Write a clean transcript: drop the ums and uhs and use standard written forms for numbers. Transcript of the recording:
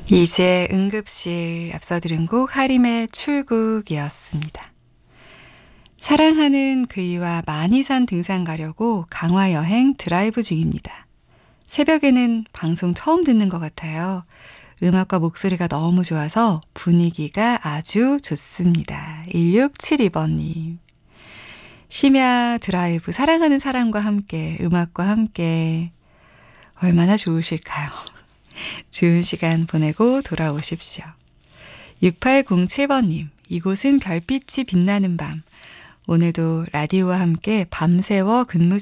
이제 응급실 앞서 들은 곡 하림의 출국이었습니다. 사랑하는 그이와 만이산 등산 가려고 강화 여행 드라이브 중입니다. 새벽에는 방송 처음 듣는 것 같아요. 음악과 목소리가 너무 좋아서 분위기가 아주 좋습니다. 1672번님. 심야 드라이브, 사랑하는 사람과 함께, 음악과 함께 얼마나 좋으실까요? 좋은 시간 보내고 돌아오십시오. 6807번님, 이곳은 별빛이 빛나는 밤. 오늘도 라디오와 함께 밤새워 근무